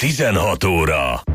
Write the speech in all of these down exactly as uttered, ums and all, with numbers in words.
tizenhat óra.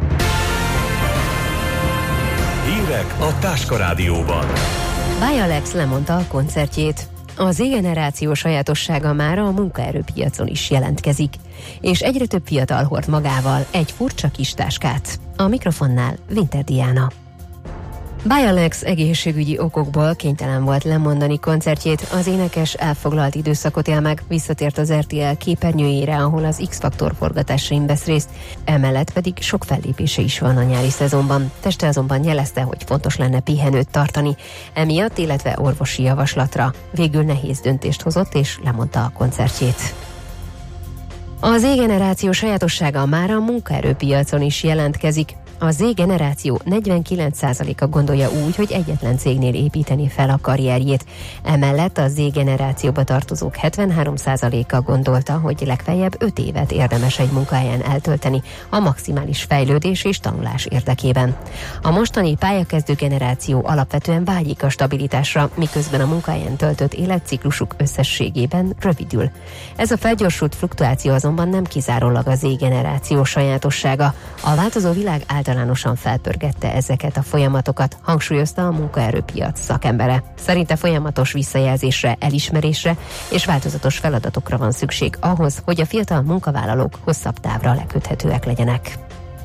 Hírek a Táska Rádióban. Baj Alex lemondta a koncertjét. A Z-generáció sajátossága már a munkaerőpiacon is jelentkezik, és egyre több fiatal hord magával egy furcsa kis táskát. A mikrofonnál Winter Diana. Baj Alex egészségügyi okokból kénytelen volt lemondani koncertjét, az énekes elfoglalt időszakot él meg, visszatért az er té el képernyőjére, ahol az X-faktor forgatásain vesz részt, emellett pedig sok fellépése is van a nyári szezonban. Teste azonban jelezte, hogy fontos lenne pihenőt tartani, emiatt, illetve orvosi javaslatra. Végül nehéz döntést hozott és lemondta a koncertjét. A Z-generáció sajátossága már a munkaerőpiacon is jelentkezik. A Z-generáció negyvenkilenc százaléka gondolja úgy, hogy egyetlen cégnél építeni fel a karrierjét. Emellett a Z-generációba tartozók hetvenhárom százaléka gondolta, hogy legfeljebb öt évet érdemes egy munkahelyen eltölteni a maximális fejlődés és tanulás érdekében. A mostani pályakezdő generáció alapvetően vágyik a stabilitásra, miközben a munkahelyen töltött életciklusuk összességében rövidül. Ez a felgyorsult fluktuáció azonban nem kizárólag a Z-generáció sajátossága. A változó világ általánosan felpörgette ezeket a folyamatokat, hangsúlyozta a munkaerőpiac szakembere. Szerinte folyamatos visszajelzésre, elismerésre és változatos feladatokra van szükség ahhoz, hogy a fiatal munkavállalók hosszabb távra leköthetőek legyenek.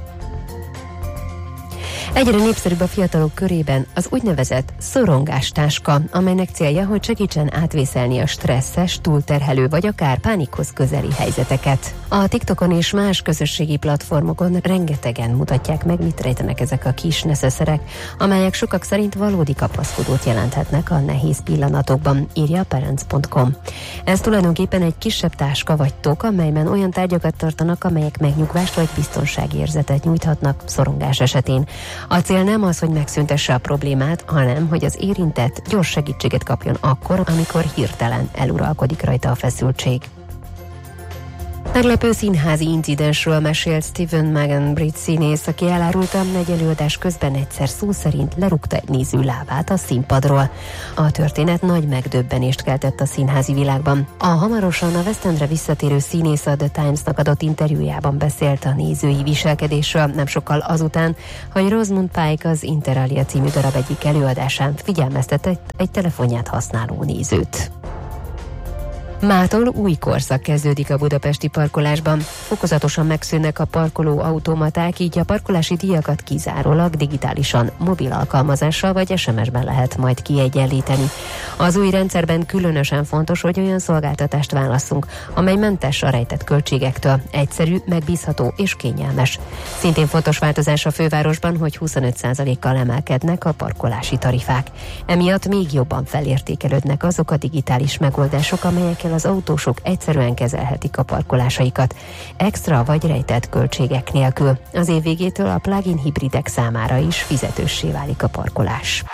Egyre népszerűbb a fiatalok körében az úgynevezett szorongástáska, amelynek célja, hogy segítsen átvészelni a stresszes, túlterhelő vagy akár pánikhoz közeli helyzeteket. A TikTokon és más közösségi platformokon rengetegen mutatják meg, mit rejtenek ezek a kis neszeszerek, amelyek sokak szerint valódi kapaszkodót jelenthetnek a nehéz pillanatokban, írja a parents pont com. Ez tulajdonképpen egy kisebb táska vagy tok, amelyben olyan tárgyakat tartanak, amelyek megnyugvást vagy biztonságérzetet nyújthatnak szorongás esetén. A cél nem az, hogy megszüntesse a problémát, hanem, hogy az érintett gyors segítséget kapjon akkor, amikor hirtelen eluralkodik rajta a feszültség. Meglepő színházi incidensről mesélt Stephen Megan brit színész, aki elárulta, egy előadás közben egyszer szó szerint lerúgta egy néző lábát a színpadról. A történet nagy megdöbbenést keltett a színházi világban. A hamarosan a West Endre visszatérő színész a The Times-nak adott interjújában beszélt a nézői viselkedésről, nem sokkal azután, hogy Rosamund Pike az Inter Alia című darab egyik előadásán figyelmeztetett egy telefonját használó nézőt. Mától új korszak kezdődik a budapesti parkolásban. Fokozatosan megszűnnek a parkoló automaták, így a parkolási díjakat kizárólag digitálisan, mobil alkalmazással vagy es em es-ben lehet majd kiegyenlíteni. Az új rendszerben különösen fontos, hogy olyan szolgáltatást válasszunk, amely mentes a rejtett költségektől, egyszerű, megbízható és kényelmes. Szintén fontos változás a fővárosban, hogy huszonöt százalékkal emelkednek a parkolási tarifák. Emiatt még jobban felértékelődnek azok a digitális megoldások, amelyekkel az autósok egyszerűen kezelhetik a parkolásaikat, extra vagy rejtett költségek nélkül. Az év végétől a plug-in hibridek számára is fizetőssé válik a parkolás.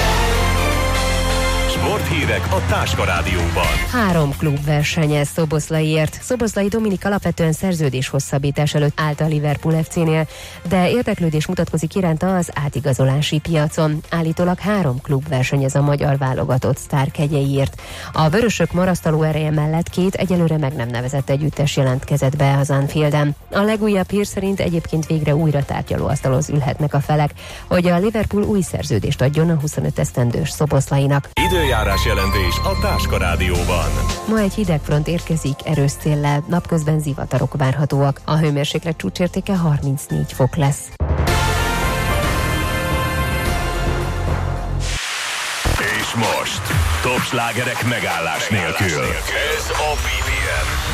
Sporthírek a Táska Rádióban. Három klub versenyez Szoboszlaiért. Szoboszlai Dominik alapvetően szerződés hosszabbítás előtt állt a Liverpool ef cé-nél, de érdeklődés mutatkozik iránta az átigazolási piacon. Állítólag három klub versenyez a magyar válogatott sztárkegyeiért. A vörösök marasztaló ereje mellett két egyelőre meg nem nevezett együttes jelentkezett be az Anfielden. A legújabb hír szerint egyébként végre újra tárgyalóasztalhoz ülhetnek a felek, hogy a Liverpool új szerződést adjon a huszonöt esztendős Szoboszlainak. Időjárás jelentés a Táska Rádióban. Ma egy hidegfront érkezik erős széllel, napközben zivatarok várhatóak. A hőmérséklet csúcsértéke harmincnégy fok lesz. És most top slágerek megállás nélkül. Ez a bé pé em.